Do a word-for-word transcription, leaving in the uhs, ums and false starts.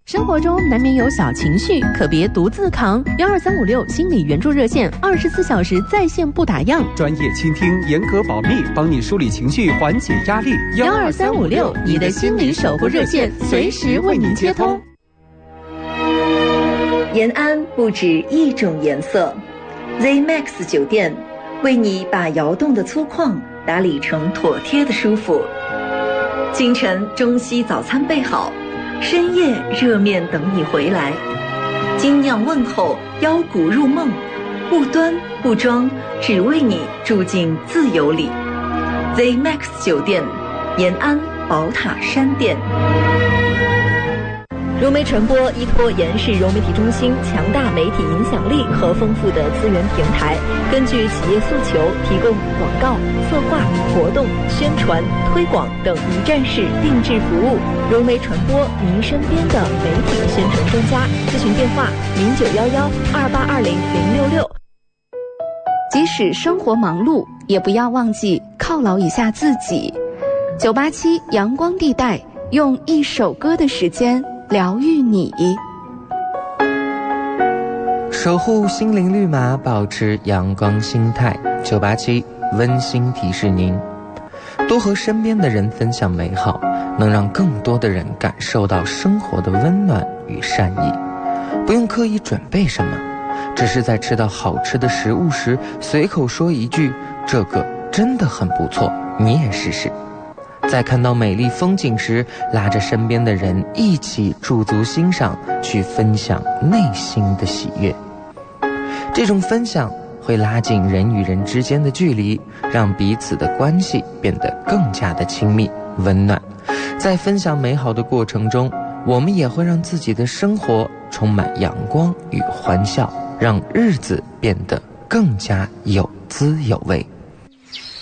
生活中难免有小情绪，可别独自扛。幺二三五六心理援助热线，二十四小时在线不打烊， 专业倾听，严格保密，帮你梳理情绪，缓解压力。 幺二三五六，你的心理守护热线，随时为您接通。 延安不止一种颜色 ，Z Max 酒店为你把窑洞的粗犷打理成妥帖的舒服。清晨中西早餐备好。深夜热面等你回来，精酿问候，腰鼓入梦，不端不装，只为你住进自由里。Z Max 酒店，延安宝塔山店。融媒传播依托延世融媒体中心强大媒体影响力和丰富的资源平台，根据企业诉求提供广告、策划、活动、宣传、推广等一站式定制服务。融媒传播，您身边的媒体宣传专家。咨询电话：零九幺幺二八二零零六六。 即使生活忙碌，也不要忘记犒劳一下自己。九八七阳光地带，用一首歌的时间疗愈你， 守护心灵绿码，保持阳光心态。九八七温馨提示您，多和身边的人分享美好，能让更多的人感受到生活的温暖与善意。不用刻意准备什么，只是在吃到好吃的食物时，随口说一句：“这个真的很不错，你也试试。”在看到美丽风景时，拉着身边的人一起驻足欣赏，去分享内心的喜悦。这种分享会拉近人与人之间的距离，让彼此的关系变得更加的亲密温暖。在分享美好的过程中，我们也会让自己的生活充满阳光与欢笑，让日子变得更加有滋有味。